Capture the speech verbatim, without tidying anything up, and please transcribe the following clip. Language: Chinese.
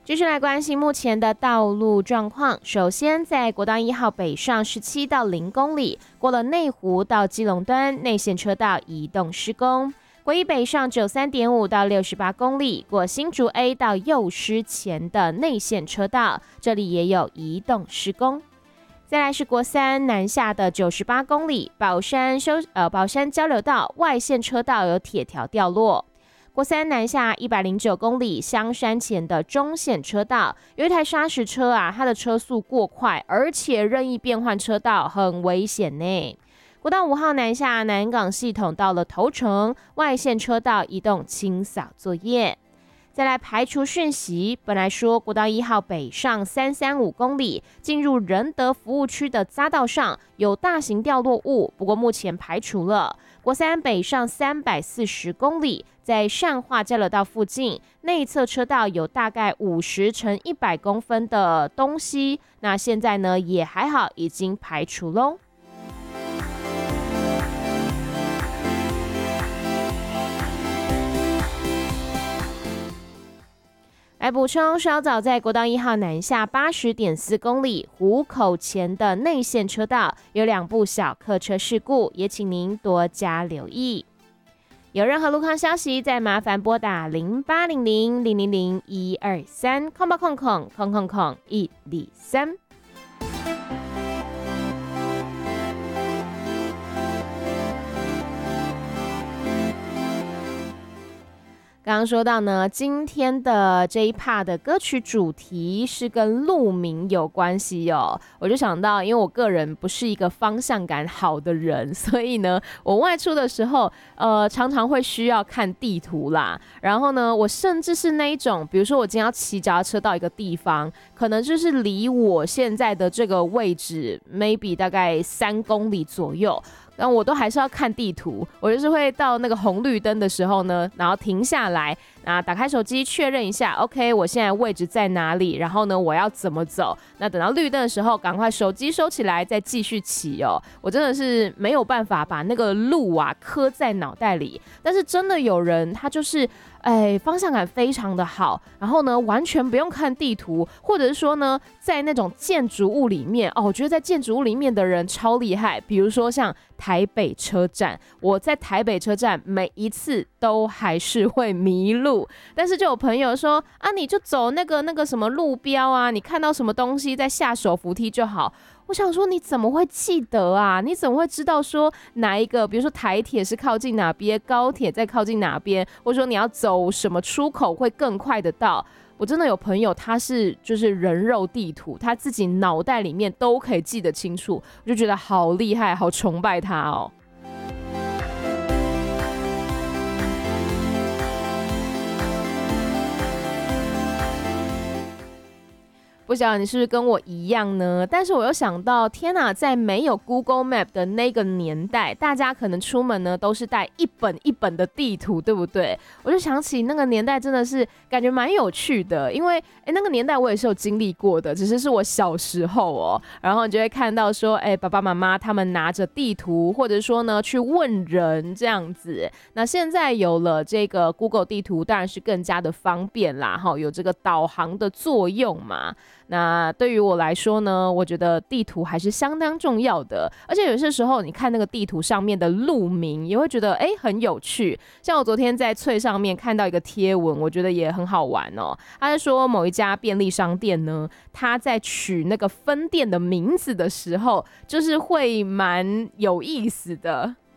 继续来关心目前的道路状况。首先，在国道一号北上十七到零公里，过了内湖到基隆端内线车道移动施工；国一北上九三点五到六十八公里，过新竹 A 到幼师前的内线车道，这里也有移动施工。再来是国三南下的九十八公里，宝山修呃宝山交流道外线车道有铁条掉落。国三南下一百零九公里，香山前的中线车道有一台砂石车啊，它的车速过快，而且任意变换车道，很危险呢。国道五号南下南港系统到了头城，外线车道移动清扫作业。再来排除讯息，本来说国道一号北上三三五公里，进入仁德服务区的匝道上有大型掉落物，不过目前排除了。国三北上三百四十公里，在善化交流道附近内侧车道有大概五十乘一百公分的东西，那现在呢也还好，已经排除喽。来补充，稍早在国道一号南下八十点四公里湖口前的内线车道有两部小客车事故，也请您多加留意。有任何路况消息，再麻烦拨打零八零零零零零一二三空八空空空空空一二三。刚刚说到呢，今天的这一 part 的歌曲主题是跟路名有关系哦。我就想到，因为我个人不是一个方向感好的人，所以呢，我外出的时候，呃，常常会需要看地图啦。然后呢，我甚至是那一种，比如说我今天要骑脚踏车到一个地方，可能就是离我现在的这个位置 ，maybe 大概三公里左右。然后我都还是要看地图，我就是会到那个红绿灯的时候呢，然后停下来，那打开手机确认一下 ，OK， 我现在位置在哪里？然后呢，我要怎么走？那等到绿灯的时候，赶快手机收起来，再继续骑哦。我真的是没有办法把那个路啊刻在脑袋里，但是真的有人他就是。哎，方向感非常的好，然后呢，完全不用看地图，或者是说呢，在那种建筑物里面哦，我觉得在建筑物里面的人超厉害。比如说像台北车站，我在台北车站每一次都还是会迷路，但是就有朋友说啊，你就走那个那个什么路标啊，你看到什么东西再下手扶梯就好。我想说，你怎么会记得啊？你怎么会知道说哪一个，比如说台铁是靠近哪边，高铁再靠近哪边，或者说你要走什么出口会更快的到？我真的有朋友，他是就是人肉地图，他自己脑袋里面都可以记得清楚，我就觉得好厉害，好崇拜他哦。不晓得你是不是跟我一样呢？但是我又想到，天哪，在没有 Google Map 的那个年代，大家可能出门呢都是带一本一本的地图，对不对？我就想起那个年代真的是感觉蛮有趣的，因为哎，那个年代我也是有经历过的，只是是我小时候哦。然后你就会看到说，哎，爸爸妈妈他们拿着地图，或者说呢去问人这样子。那现在有了这个 Google 地图，当然是更加的方便啦，哈，有这个导航的作用嘛。那对于我来说呢，我觉得地图还是相当重要的，而且有些时候你看那个地图上面的路名，也会觉得哎很有趣。像我昨天在脆上面看到一个贴文，我觉得也很好玩哦。他是说某一家便利商店呢，他在取那个分店的名字的时候，就是会蛮有意思的。